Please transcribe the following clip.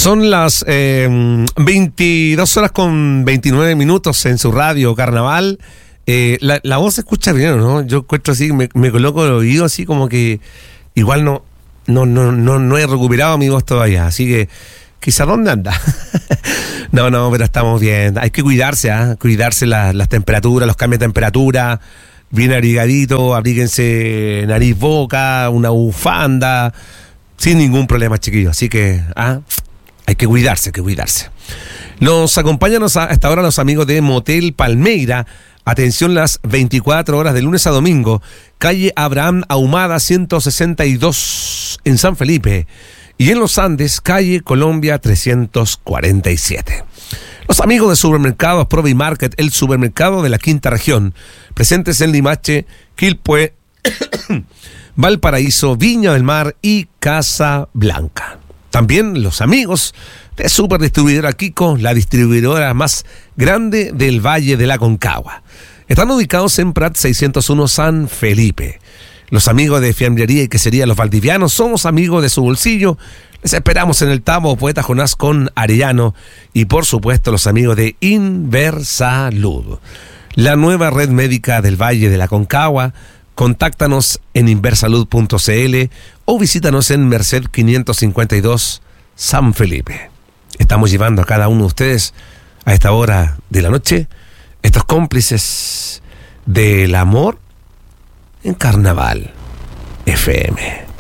Son las 22 horas con 29 minutos en su radio Carnaval. La voz se escucha bien, ¿no? Yo encuentro así, me coloco el oído así como que igual no he recuperado mi voz todavía, así que quizá dónde anda. No, pero estamos bien. Hay que cuidarse, cuidarse las temperaturas, los cambios de temperatura, bien abrigadito, abríguense nariz, boca, una bufanda, sin ningún problema, chiquillos. Así que hay que cuidarse, Nos acompañan a esta hora los amigos de Motel Palmeira. Atención, las 24 horas de lunes a domingo, calle Abraham Ahumada 162 en San Felipe, y en Los Andes, calle Colombia 347. Los amigos de Supermercados Provi Market, el supermercado de la quinta región, presentes en Limache, Quilpué, Valparaíso, Viña del Mar y Casa Blanca. También los amigos de Superdistribuidora Kiko, la distribuidora más grande del Valle de la Concagua. Están ubicados en Prat 601 San Felipe. Los amigos de Fiambrería y Quesería Los Valdivianos, somos amigos de su bolsillo. Les esperamos en el Tabo Poeta Jonás con Arellano. Y por supuesto los amigos de Inversalud, la nueva red médica del Valle de la Concagua. Contáctanos en inversalud.cl o visítanos en Merced 552 San Felipe. Estamos llevando a cada uno de ustedes a esta hora de la noche estos cómplices del amor en Carnaval FM.